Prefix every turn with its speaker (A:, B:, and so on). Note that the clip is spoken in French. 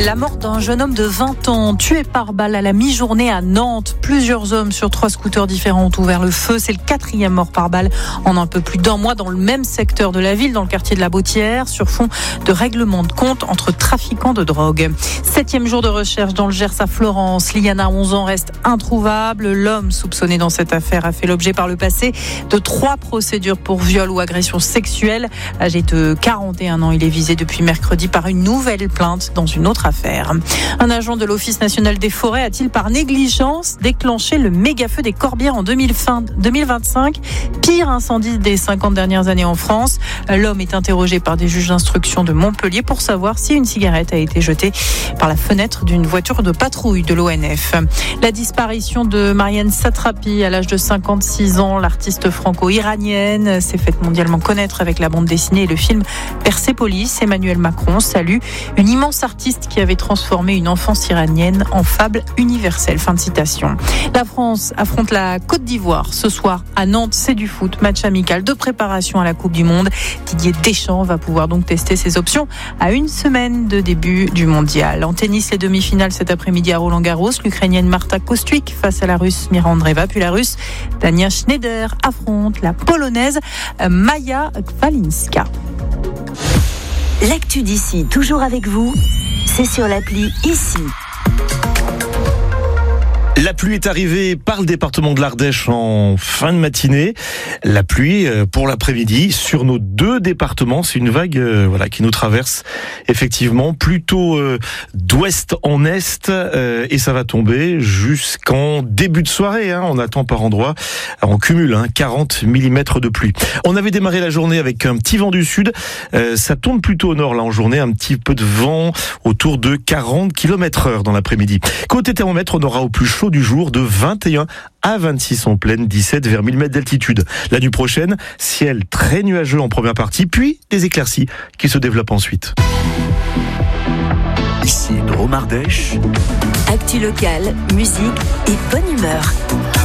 A: La mort d'un jeune homme de 20 ans tué par balle à la mi-journée à Nantes. Plusieurs hommes sur 3 scooters différents ont ouvert le feu. C'est le 4e mort par balle en un peu plus d'1 mois dans le même secteur de la ville, dans le quartier de la Bautière, sur fond de règlement de compte entre trafiquants de drogue. 7e jour de recherche dans le Gers à Florence. Liana, 11 ans, reste introuvable. L'homme soupçonné dans cette affaire a fait l'objet par le passé de 3 procédures pour viol ou agression sexuelle. Âgé de 41 ans, il est visé depuis mercredi par une nouvelle plainte dans une autre affaire. Un agent de l'Office national des forêts a-t-il par négligence déclenché le méga-feu des Corbières en 2025, pire incendie des 50 dernières années en France. L'homme est interrogé par des juges d'instruction de Montpellier pour savoir si une cigarette a été jetée par la fenêtre d'une voiture de patrouille de l'ONF. La disparition de Marianne Satrapi à l'âge de 56 ans, l'artiste franco-iranienne, s'est faite mondialement connaître avec la bande dessinée et le film Persépolis. Emmanuel Macron salue une immense artiste qui avait transformé une enfance iranienne en fable universelle. Fin de citation. La France affronte la Côte d'Ivoire ce soir à Nantes. C'est du foot, match amical de préparation à la Coupe du Monde. Didier Deschamps va pouvoir donc tester ses options à une semaine de début du mondial. En tennis, les demi-finales cet après-midi à Roland-Garros. L'Ukrainienne Marta Kostyuk face à la Russe Mira Andreeva, puis la Russe Dania Schneider affronte la Polonaise Maja Kwalinska.
B: L'actu d'ici, toujours avec vous, c'est sur l'appli Ici.
C: La pluie est arrivée par le département de l'Ardèche en fin de matinée. La pluie pour l'après-midi sur nos 2 départements. C'est une vague qui nous traverse effectivement plutôt d'ouest en est et ça va tomber jusqu'en début de soirée. On attend par endroits, on cumule 40 mm de pluie. On avait démarré la journée avec un petit vent du sud. Ça tourne plutôt au nord là en journée. Un petit peu de vent autour de 40 km/h dans l'après-midi. Côté thermomètre, on aura au plus chaud du jour de 21 à 26 en pleine, 17 vers 1000 mètres d'altitude. La nuit prochaine, ciel très nuageux en première partie, puis des éclaircies qui se développent ensuite.
D: Ici Drôme Ardèche.
B: Actu locale, musique et bonne humeur.